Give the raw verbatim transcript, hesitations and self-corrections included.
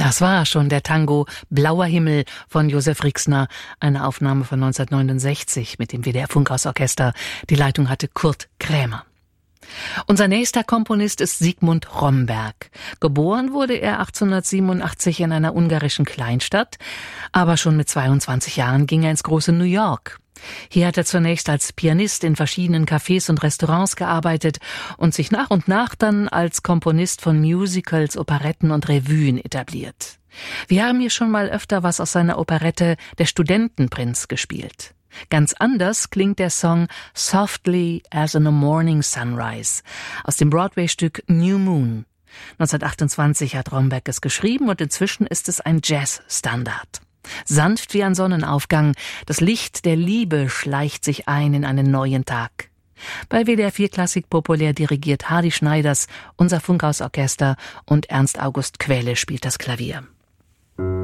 Das war schon der Tango Blauer Himmel von Josef Rixner, eine Aufnahme von neunzehnhundertneunundsechzig mit dem W D R Funkhausorchester. Die Leitung hatte Kurt Krämer. Unser nächster Komponist ist Sigmund Romberg. Geboren wurde er achtzehnhundertsiebenundachtzig in einer ungarischen Kleinstadt, aber schon mit zweiundzwanzig Jahren ging er ins große New York. Hier hat er zunächst als Pianist in verschiedenen Cafés und Restaurants gearbeitet und sich nach und nach dann als Komponist von Musicals, Operetten und Revuen etabliert. Wir haben hier schon mal öfter was aus seiner Operette Der Studentenprinz gespielt. Ganz anders klingt der Song Softly as in a Morning Sunrise aus dem Broadway-Stück New Moon. neunzehnhundertachtundzwanzig hat Romberg es geschrieben und inzwischen ist es ein Jazz-Standard. Sanft wie ein Sonnenaufgang, das Licht der Liebe schleicht sich ein in einen neuen Tag. Bei W D R vier Klassik populär dirigiert Hardy Schneiders, unser Funkhausorchester, und Ernst August Quelle spielt das Klavier.